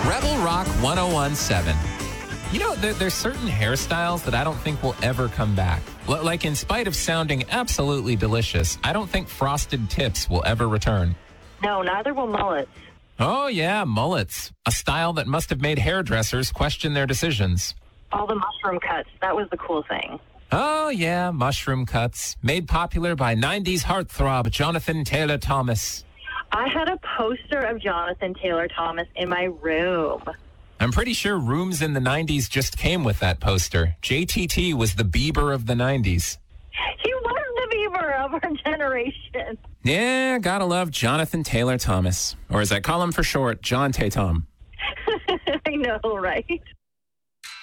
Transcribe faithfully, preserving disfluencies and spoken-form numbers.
Rebel Rock ten seventeen. You know, there, there's certain hairstyles that I don't think will ever come back. L- like, in spite of sounding absolutely delicious, I don't think frosted tips will ever return. No, neither will mullets. Oh, yeah, mullets. A style that must have made hairdressers question their decisions. All the mushroom cuts. That was the cool thing. Oh, yeah, mushroom cuts. Made popular by nineties heartthrob Jonathan Taylor Thomas. I had a poster of Jonathan Taylor Thomas in my room. I'm pretty sure rooms in the nineties just came with that poster. J T T was the Bieber of the nineties. He was the Bieber of our generation. Yeah, gotta love Jonathan Taylor Thomas. Or as I call him for short, John Tatum. I know, right?